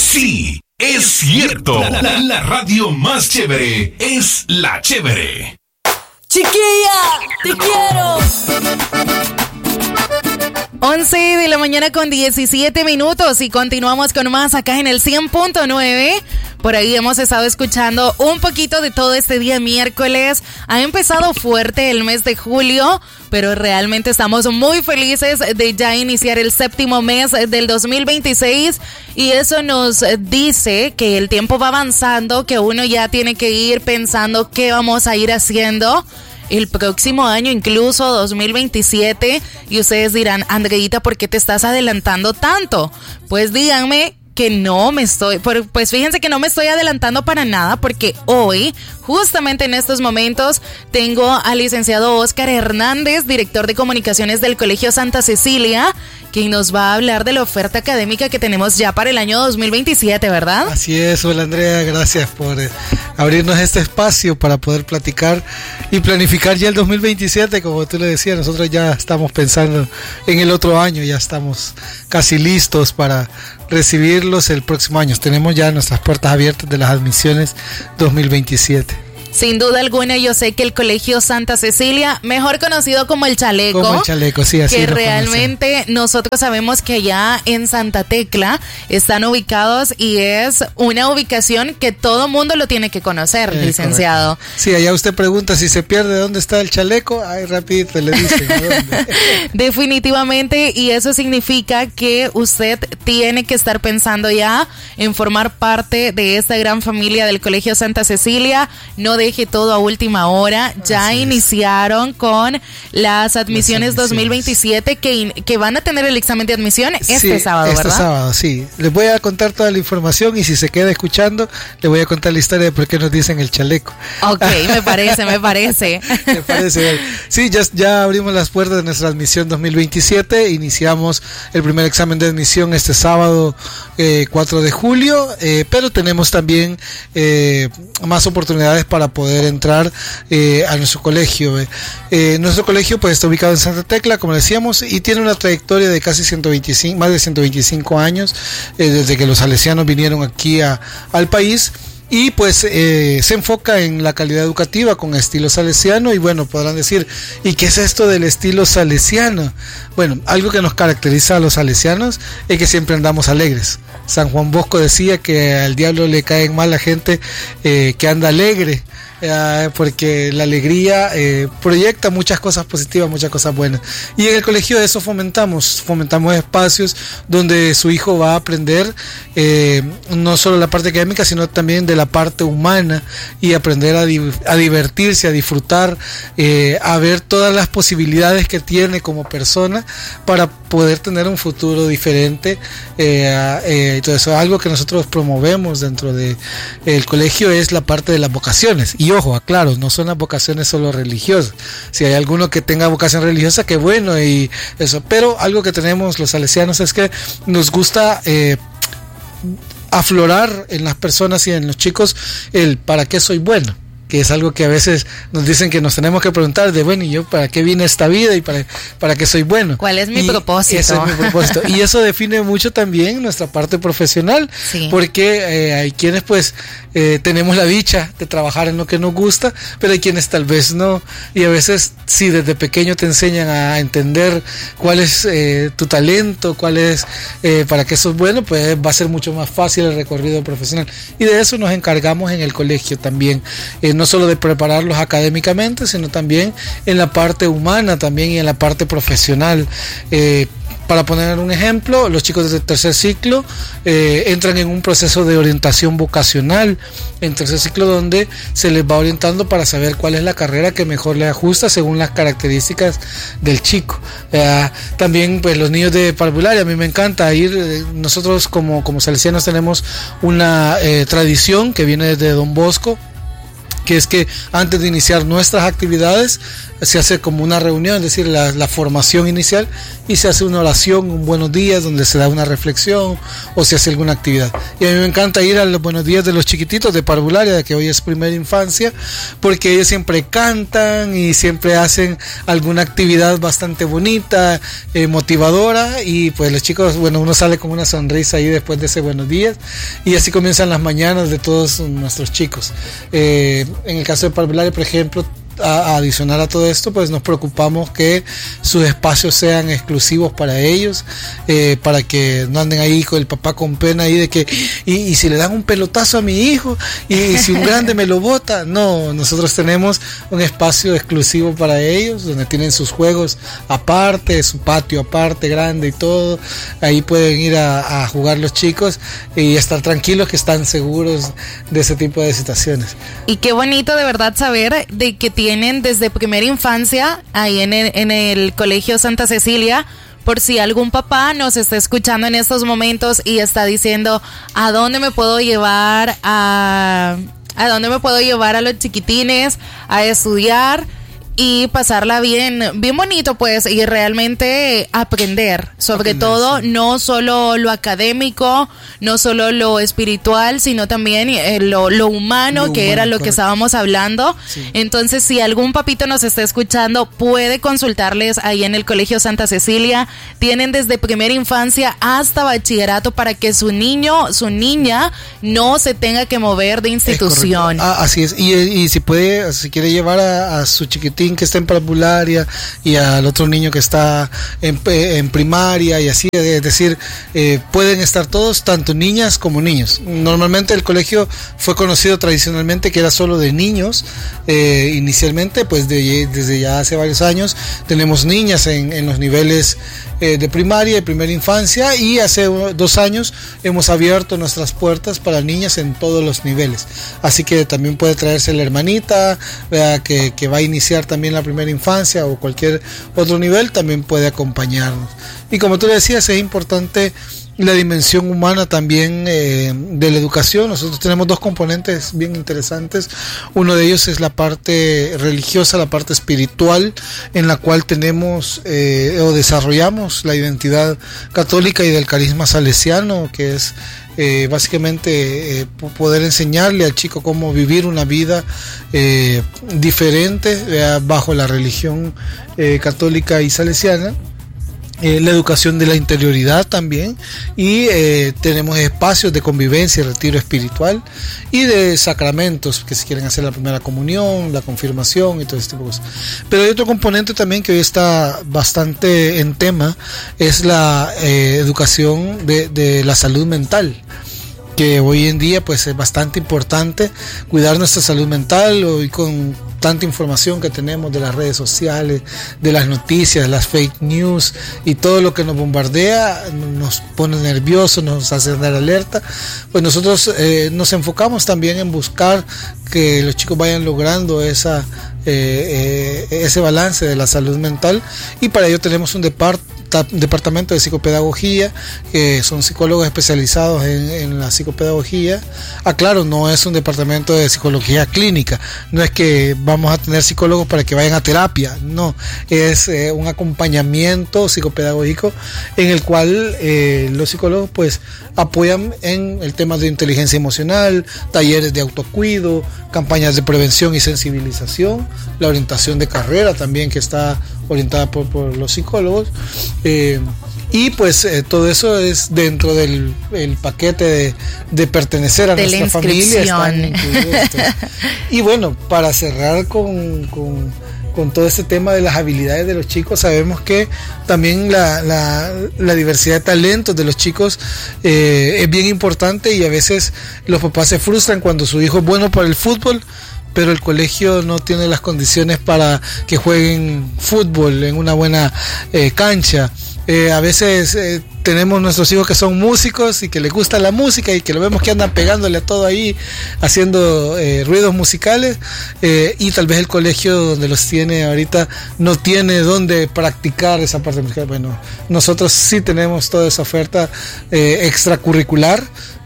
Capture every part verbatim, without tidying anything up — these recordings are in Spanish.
Sí, es cierto. La, la, la radio más chévere es La Chévere. Chiquilla, te quiero. once de la mañana con diecisiete minutos y continuamos con más acá en el cien punto nueve. Por ahí hemos estado escuchando un poquito de todo este día miércoles. Ha empezado fuerte el mes de julio, pero realmente estamos muy felices de ya iniciar el séptimo mes del dos mil veintiséis y eso nos dice que el tiempo va avanzando, que uno ya tiene que ir pensando qué vamos a ir haciendo el próximo año, incluso dos mil veintisiete, y ustedes dirán, Andreita, ¿por qué te estás adelantando tanto? Pues díganme que no me estoy, pues fíjense que no me estoy adelantando para nada, porque hoy, justamente en estos momentos, tengo al licenciado Oscar Hernández, director de comunicaciones del Colegio Santa Cecilia, quien nos va a hablar de la oferta académica que tenemos ya para el año dos mil veintisiete, ¿verdad? Así es, hola Andrea, gracias por eh, abrirnos este espacio para poder platicar y planificar ya el dos mil veintisiete, como tú le decías, nosotros ya estamos pensando en el otro año, ya estamos casi listos para recibirlos el próximo año. Tenemos ya nuestras puertas abiertas de las admisiones dos mil veintisiete. Sin duda alguna, yo sé que el Colegio Santa Cecilia, mejor conocido como el Chaleco, como el Chaleco, sí, así que realmente conocen. Nosotros sabemos que allá en Santa Tecla están ubicados y es una ubicación que todo mundo lo tiene que conocer, eh, licenciado. Correcto. Sí, allá usted pregunta si se pierde dónde está el Chaleco, ahí rapidito le dicen dónde. Definitivamente, y eso significa que usted tiene que estar pensando ya en formar parte de esta gran familia del Colegio Santa Cecilia. No deje todo a última hora. Ya Así iniciaron es. con las admisiones, las admisiones dos mil veintisiete que, que van a tener el examen de admisión este sí, sábado, ¿verdad? Este sábado, sí. Les voy a contar toda la información y si se queda escuchando, le voy a contar la historia de por qué nos dicen el chaleco. Ok, me parece, me parece. Me parece. Sí, ya, ya abrimos las puertas de nuestra admisión dos mil veintisiete. Iniciamos el primer examen de admisión este sábado eh, cuatro de julio, eh, pero tenemos también eh, más oportunidades para poder entrar eh, a nuestro colegio. Eh, nuestro colegio pues está ubicado en Santa Tecla, como decíamos, y tiene una trayectoria de casi ciento veinticinco, más de ciento veinticinco años, eh, desde que los salesianos vinieron aquí a, al país. Y pues eh, se enfoca en la calidad educativa con estilo salesiano. Y bueno, podrán decir, ¿y qué es esto del estilo salesiano? Bueno, algo que nos caracteriza a los salesianos es que siempre andamos alegres. San Juan Bosco decía que al diablo le caen mal la gente eh, que anda alegre, eh, porque la alegría eh, proyecta muchas cosas positivas, muchas cosas buenas. Y en el colegio eso fomentamos, fomentamos espacios donde su hijo va a aprender eh, no solo la parte académica, sino también de la parte humana y aprender a, di- a divertirse, a disfrutar, eh, a ver todas las posibilidades que tiene como persona para poder tener un futuro diferente. Eh, eh, y todo eso, algo que nosotros promovemos dentro de el colegio es la parte de las vocaciones. Y ojo, aclaro, no son las vocaciones solo religiosas. Si hay alguno que tenga vocación religiosa, qué bueno y eso. Pero algo que tenemos los salesianos es que nos gusta eh, aflorar en las personas y en los chicos el ¿para qué soy bueno? Que es algo que a veces nos dicen que nos tenemos que preguntar de, bueno, ¿y yo para qué vine a esta vida y para, para qué soy bueno? ¿Cuál es mi y propósito? Ese es mi propósito. Y eso define mucho también nuestra parte profesional, sí. Porque eh, hay quienes pues eh, tenemos la dicha de trabajar en lo que nos gusta, pero hay quienes tal vez no, y a veces sí, desde pequeño te enseñan a entender cuál es eh, tu talento, cuál es, eh, para qué sos bueno, pues va a ser mucho más fácil el recorrido profesional. Y de eso nos encargamos en el colegio también, eh, no solo de prepararlos académicamente, sino también en la parte humana también y en la parte profesional. Eh, para poner un ejemplo, los chicos del tercer ciclo eh, entran en un proceso de orientación vocacional en tercer ciclo donde se les va orientando para saber cuál es la carrera que mejor le ajusta según las características del chico. Eh, también pues los niños de parvularia, a mí me encanta ir, eh, nosotros como, como salesianos tenemos una eh, tradición que viene desde Don Bosco, que es que antes de iniciar nuestras actividades se hace como una reunión, es decir, la, la formación inicial, y se hace una oración, un buenos días, donde se da una reflexión o se hace alguna actividad. Y a mí me encanta ir a los buenos días de los chiquititos de parvularia, que hoy es primera infancia, porque ellos siempre cantan y siempre hacen alguna actividad bastante bonita, eh, motivadora, y pues los chicos, bueno, uno sale con una sonrisa ahí después de ese buenos días, y así comienzan las mañanas de todos nuestros chicos. Eh, en el caso de parvularia, por ejemplo, a, a adicionar a todo esto, pues nos preocupamos que sus espacios sean exclusivos para ellos, eh, para que no anden ahí con el papá con pena ahí de que, y, y si le dan un pelotazo a mi hijo, y, y si un grande me lo bota. No, nosotros tenemos un espacio exclusivo para ellos, donde tienen sus juegos aparte, su patio aparte, grande y todo. Ahí pueden ir a, a jugar los chicos y estar tranquilos que están seguros de ese tipo de situaciones. Y qué bonito de verdad saber de que tienen desde primera infancia ahí en el, en el Colegio Santa Cecilia, por si algún papá nos está escuchando en estos momentos y está diciendo, ¿a dónde me puedo llevar a, a dónde me puedo llevar a los chiquitines a estudiar y pasarla bien, bien bonito, pues, y realmente aprender, sobre aprender, todo, sí. No solo lo académico, no solo lo espiritual, sino también eh, lo, lo humano, lo que humano, era lo correcto. Que estábamos hablando. Sí. Entonces, si algún papito nos está escuchando, puede consultarles ahí en el Colegio Santa Cecilia. Tienen desde primera infancia hasta bachillerato para que su niño, su niña, no se tenga que mover de institución. Es ah, así es, y, y si puede, si quiere llevar a, a su chiquitín que está en parvularia y al otro niño que está en, en primaria y así, es decir, eh, pueden estar todos, tanto niñas como niños. Normalmente el colegio fue conocido tradicionalmente que era solo de niños, eh, inicialmente, pues de, desde ya hace varios años tenemos niñas en, en los niveles eh, de primaria y primera infancia, y hace dos años hemos abierto nuestras puertas para niñas en todos los niveles, así que también puede traerse la hermanita, vea, que, que va a iniciar también la primera infancia o cualquier otro nivel, también puede acompañarnos. Y como tú decías, es importante la dimensión humana también eh, de la educación. Nosotros tenemos dos componentes bien interesantes. Uno de ellos es la parte religiosa, la parte espiritual, en la cual tenemos eh, o desarrollamos la identidad católica y del carisma salesiano, que es eh, básicamente eh, poder enseñarle al chico cómo vivir una vida eh, diferente eh, bajo la religión eh, católica y salesiana. Eh, la educación de la interioridad también, y eh, tenemos espacios de convivencia y retiro espiritual, y de sacramentos, que si quieren hacer la primera comunión, la confirmación y todo este tipo de cosas. Pero hay otro componente también que hoy está bastante en tema, es la eh, educación de, de la salud mental, que hoy en día pues es bastante importante cuidar nuestra salud mental. Hoy con tanta información que tenemos de las redes sociales, de las noticias, las fake news y todo lo que nos bombardea, nos pone nerviosos, nos hace dar alerta, pues nosotros eh, nos enfocamos también en buscar que los chicos vayan logrando esa eh, eh, ese balance de la salud mental, y para ello tenemos un departamento departamento de psicopedagogía, que son psicólogos especializados en, en la psicopedagogía. Ah, claro, no es un departamento de psicología clínica, no es que vamos a tener psicólogos para que vayan a terapia, no, es eh, un acompañamiento psicopedagógico en el cual eh, los psicólogos pues apoyan en el tema de inteligencia emocional, talleres de autocuido, campañas de prevención y sensibilización, la orientación de carrera también, que está orientada por, por los psicólogos, eh, y pues eh, todo eso es dentro del el paquete de, de pertenecer a de nuestra familia. Están y bueno, para cerrar con, con, con todo este tema de las habilidades de los chicos, sabemos que también la, la, la diversidad de talentos de los chicos eh, es bien importante, y a veces los papás se frustran cuando su hijo es bueno para el fútbol, pero el colegio no tiene las condiciones para que jueguen fútbol en una buena eh, cancha. Eh, a veces eh, tenemos nuestros hijos que son músicos y que les gusta la música y que lo vemos que andan pegándole a todo ahí, haciendo eh, ruidos musicales, eh, y tal vez el colegio donde los tiene ahorita no tiene dónde practicar esa parte musical. Bueno, nosotros sí tenemos toda esa oferta eh, extracurricular,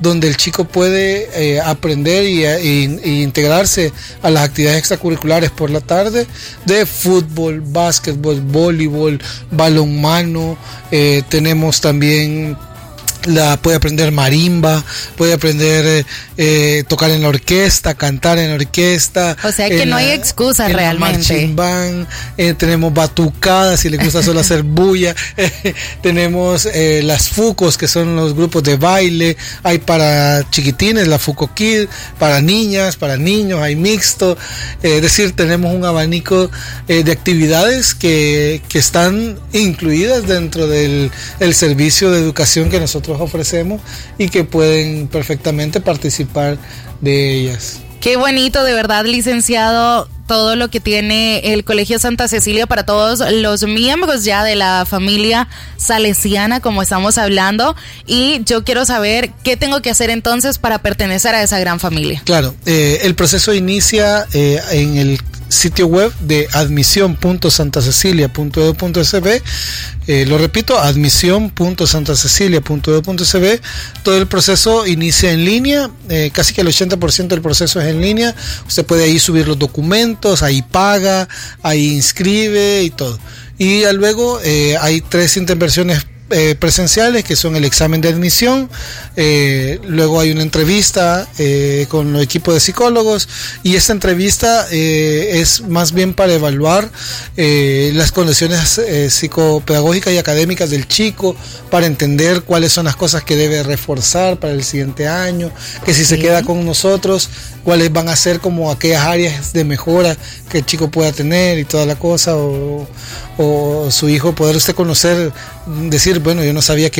donde el chico puede eh, aprender y, y, y integrarse a las actividades extracurriculares por la tarde, de fútbol, básquetbol, voleibol, balonmano. Eh, tenemos también la puede aprender marimba, puede aprender eh, eh, tocar en la orquesta, cantar en la orquesta. O sea que no la, hay excusa en realmente. La marching band, eh, tenemos batucadas si les gusta solo hacer bulla. Eh, tenemos eh, las fucos, que son los grupos de baile. Hay para chiquitines la Fuco Kid, para niñas, para niños, hay mixto. Eh, es decir, tenemos un abanico eh, de actividades que, que están incluidas dentro del el servicio de educación que nosotros ofrecemos y que pueden perfectamente participar de ellas. Qué bonito, de verdad, licenciado, todo lo que tiene el Colegio Santa Cecilia para todos los miembros ya de la familia salesiana, como estamos hablando, y yo quiero saber qué tengo que hacer entonces para pertenecer a esa gran familia. Claro, eh, el proceso inicia eh, en el sitio web de admisión punto santa cecilia punto edu punto es be. Eh, lo repito, admisión punto santa cecilia punto edu punto es be. Todo el proceso inicia en línea, eh, casi que el ochenta por ciento del proceso es en línea. Usted puede ahí subir los documentos, ahí paga, ahí inscribe y todo. Y luego eh, hay tres intervenciones Eh, presenciales, que son el examen de admisión, eh, luego hay una entrevista eh, con el equipo de psicólogos, y esta entrevista eh, es más bien para evaluar eh, las condiciones eh, psicopedagógicas y académicas del chico, para entender cuáles son las cosas que debe reforzar para el siguiente año, que si se sí. queda con nosotros, cuáles van a ser como aquellas áreas de mejora que el chico pueda tener y toda la cosa, o, o su hijo poder usted conocer, decir, bueno, yo no sabía que